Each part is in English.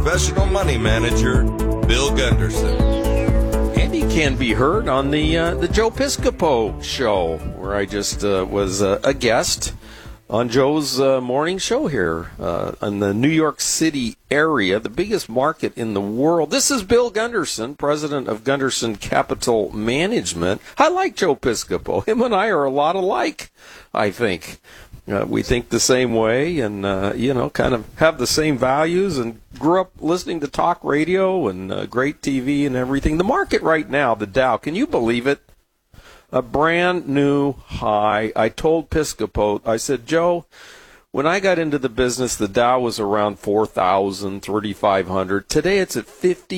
Professional money manager, Bill Gunderson. Andy can be heard on the Joe Piscopo show, where I just was a guest on Joe's morning show here in the New York City area, the biggest market in the world. This is Bill Gunderson, president of Gunderson Capital Management. I like Joe Piscopo. Him and I are a lot alike, I think. We think the same way and, kind of have the same values and grew up listening to talk radio and great TV and everything. The market right now, the Dow, can you believe it? A brand new high. I told Piscopo, I said, Joe, when I got into the business, the Dow was around 4,000, 3,500. Today it's at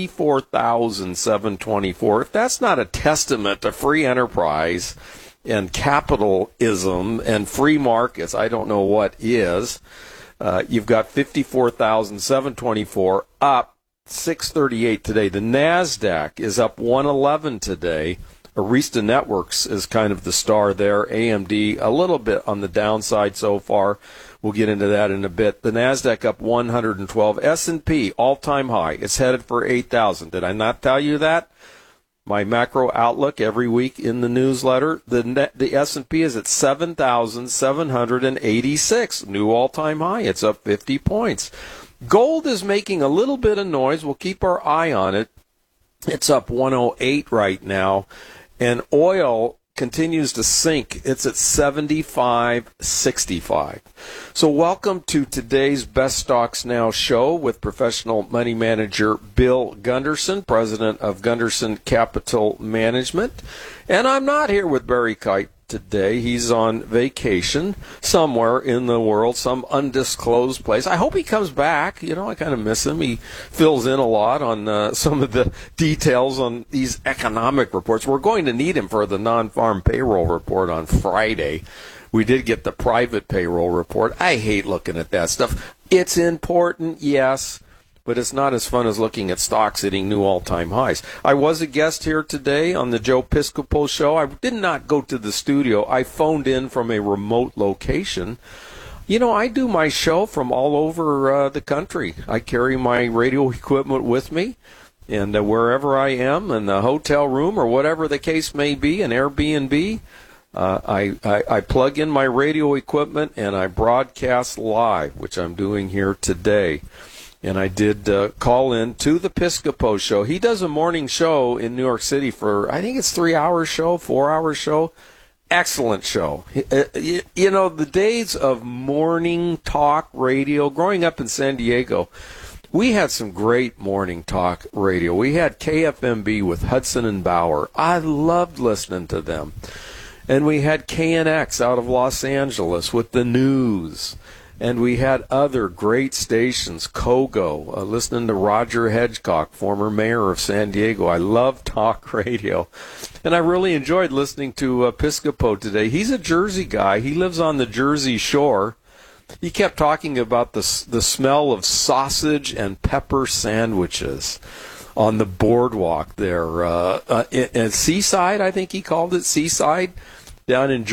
54,724. If that's not a testament to free enterprise and capitalism and free markets, I don't know what is. You've got 54,724 up 638 today. The NASDAQ is up 111 today. Arista Networks is kind of the star there. AMD a little bit on the downside so far. We'll get into that in a bit. The NASDAQ up 112. S&P all-time high. It's headed for 8,000. Did I not tell you that? My macro outlook every week in the newsletter. The S&P is at 7,786. New all-time high. It's up 50 points. Gold is making a little bit of noise. We'll keep our eye on it. It's up 108 right now. And oil continues to sink. It's at 75.65. So welcome to today's Best Stocks Now show with professional money manager Bill Gunderson, president of Gunderson Capital Management. And I'm not here with Barry Kite today. He's on vacation somewhere in the world, some undisclosed place. I hope he comes back. You know, I kind of miss him. He fills in a lot on some of the details on these economic reports. We're going to need him for the non-farm payroll report on Friday. We did get the private payroll report. I hate looking at that stuff. It's important, yes, but it's not as fun as looking at stocks hitting new all-time highs. I was a guest here today on the Joe Piscopo show. I did not go to the studio. I phoned in from a remote location. You know, I do my show from all over the country. I carry my radio equipment with me, and wherever I am, in the hotel room or whatever the case may be, an Airbnb, I plug in my radio equipment and I broadcast live, which I'm doing here today. And I did call in to the Piscopo show. He does a morning show in New York City for, I think it's 3-hour show, 4-hour show. Excellent show. You know, the days of morning talk radio, growing up in San Diego, we had some great morning talk radio. We had KFMB with Hudson and Bauer. I loved listening to them. And we had KNX out of Los Angeles with the news. And we had other great stations, Kogo, listening to Roger Hedgecock, former mayor of San Diego. I love talk radio. And I really enjoyed listening to Piscopo today. He's a Jersey guy. He lives on the Jersey Shore. He kept talking about the smell of sausage and pepper sandwiches on the boardwalk there. At Seaside, I think he called it, Seaside, down in